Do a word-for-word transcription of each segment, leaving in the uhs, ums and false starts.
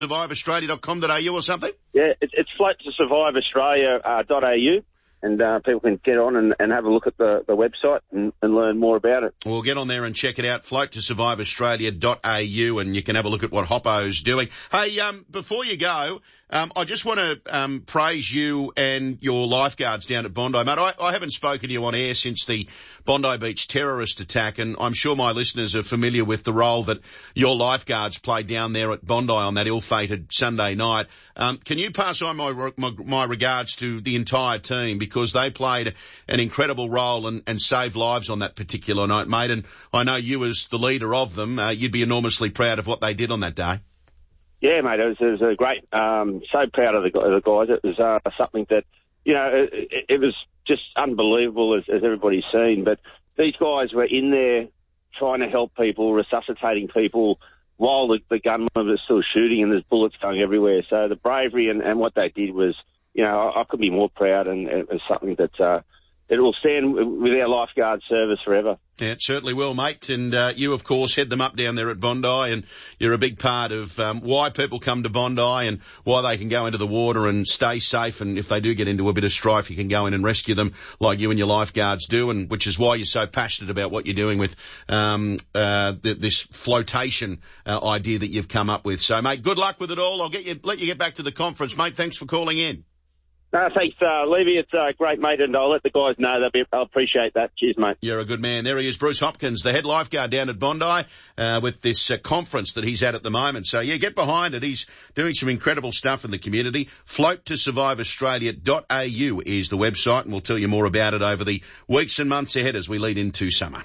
survive australia dot com dot a u or something? Yeah, it, it's float to survive australia dot a u. And uh, people can get on and, and have a look at the, the website and, and learn more about it. Well, get on there and check it out, float to survive australia dot a u, and you can have a look at what Hoppo's doing. Hey, um, before you go, um, I just want to um, praise you and your lifeguards down at Bondi, mate. I, I haven't spoken to you on air since the Bondi Beach terrorist attack, and I'm sure my listeners are familiar with the role that your lifeguards played down there at Bondi on that ill-fated Sunday night. Um, can you pass on my, my, my regards to the entire team, because they played an incredible role and, and saved lives on that particular night, mate. And I know you, as the leader of them, uh, you'd be enormously proud of what they did on that day. Yeah, mate, it was, it was a great, um, so proud of the, of the guys. It was uh, something that, you know, it, it, it was just unbelievable, as, as everybody's seen. But these guys were in there trying to help people, resuscitating people, while the, the gunman was still shooting and there's bullets going everywhere. So the bravery and, and what they did was, you know, I, I couldn't be more proud, and it was something that uh, it will stand with our lifeguard service forever. Yeah, it certainly will, mate. And uh, you, of course, head them up down there at Bondi, and you're a big part of um, why people come to Bondi and why they can go into the water and stay safe. And if they do get into a bit of strife, you can go in and rescue them like you and your lifeguards do, and which is why you're so passionate about what you're doing with um, uh, th- this flotation uh, idea that you've come up with. So, mate, good luck with it all. I'll get you, let you get back to the conference, mate. Thanks for calling in. No, thanks, uh, Levy. It's uh, great, mate, and I'll let the guys know. They'll be, I'll appreciate that. Cheers, mate. You're a good man. There he is, Bruce Hopkins, the head lifeguard down at Bondi, uh, with this uh, conference that he's at at the moment. So, yeah, get behind it. He's doing some incredible stuff in the community. float to survive australia dot a u is the website, and we'll tell you more about it over the weeks and months ahead as we lead into summer.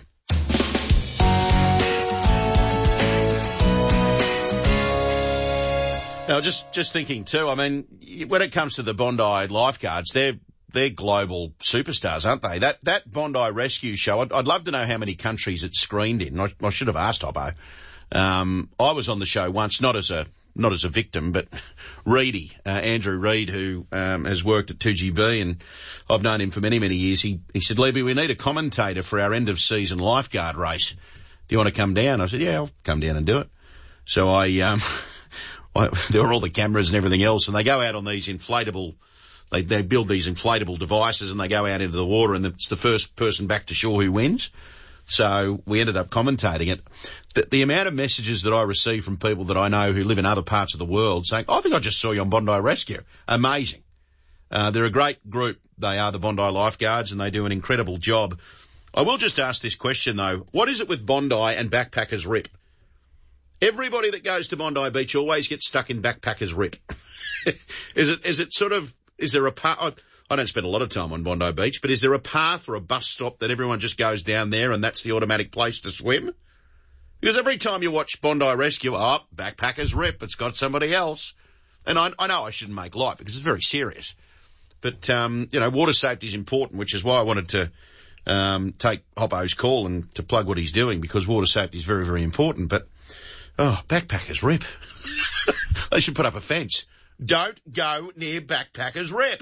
Now, just, just thinking too, I mean, when it comes to the Bondi lifeguards, they're, they're global superstars, aren't they? That, that Bondi rescue show, I'd, I'd love to know how many countries it's screened in. I, I should have asked Hoppo. Um, I was on the show once, not as a, not as a victim, but Reedy, uh, Andrew Reid, who, um, has worked at two G B, and I've known him for many, many years. He, he said, Levy, we need a commentator for our end of season lifeguard race. Do you want to come down? I said, yeah, I'll come down and do it. So I, um, there were all the cameras and everything else, and they go out on these inflatable, they, they build these inflatable devices, and they go out into the water, and it's the first person back to shore who wins. So we ended up commentating it. The, the amount of messages that I receive from people that I know who live in other parts of the world saying, oh, I think I just saw you on Bondi Rescue. Amazing. Uh, they're a great group. They are the Bondi Lifeguards, and they do an incredible job. I will just ask this question, though. What is it with Bondi and Backpackers Rip? Everybody that goes to Bondi Beach always gets stuck in Backpackers Rip. is it, is it sort of, is there a path? I don't spend a lot of time on Bondi Beach, but is there a path or a bus stop that everyone just goes down there and that's the automatic place to swim? Because every time you watch Bondi Rescue, oh, Backpackers Rip, it's got somebody else. And I, I know I shouldn't make light because it's very serious. But, um, you know, water safety is important, which is why I wanted to, um, take Hoppo's call and to plug what he's doing, because water safety is very, very important. But, oh, Backpackers Rip. They should put up a fence. Don't go near Backpackers Rip.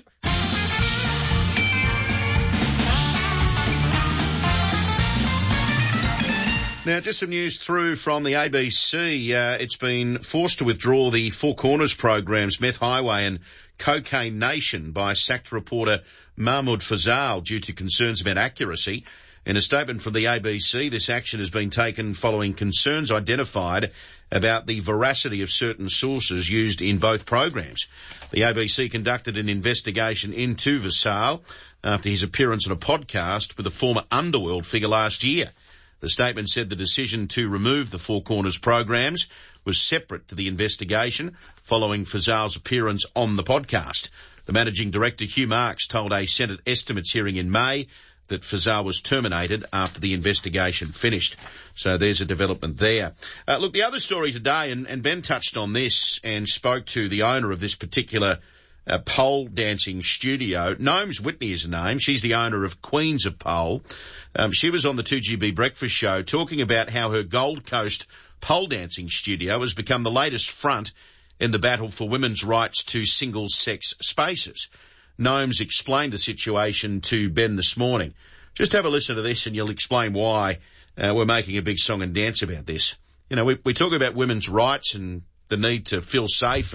Now, just some news through from the A B C. Uh, it's been forced to withdraw the Four Corners programs, Meth Highway and Cocaine Nation, by sacked reporter Mahmoud Fazal due to concerns about accuracy. In a statement from the A B C, this action has been taken following concerns identified about the veracity of certain sources used in both programs. The A B C conducted an investigation into Fazal after his appearance on a podcast with a former Underworld figure last year. The statement said the decision to remove the Four Corners programs was separate to the investigation following Fazal's appearance on the podcast. The managing director, Hugh Marks, told a Senate estimates hearing in May that Fazal was terminated after the investigation finished. So there's a development there. Uh, look, the other story today, and, and Ben touched on this and spoke to the owner of this particular uh, pole dancing studio. Gnomes Whitney is her name. She's the owner of Queens of Pole. Um, she was on the two G B Breakfast Show talking about how her Gold Coast pole dancing studio has become the latest front in the battle for women's rights to single-sex spaces. Gnomes explained the situation to Ben this morning. Just have a listen to this and you'll explain why uh, we're making a big song and dance about this. You know, we, we talk about women's rights and the need to feel safe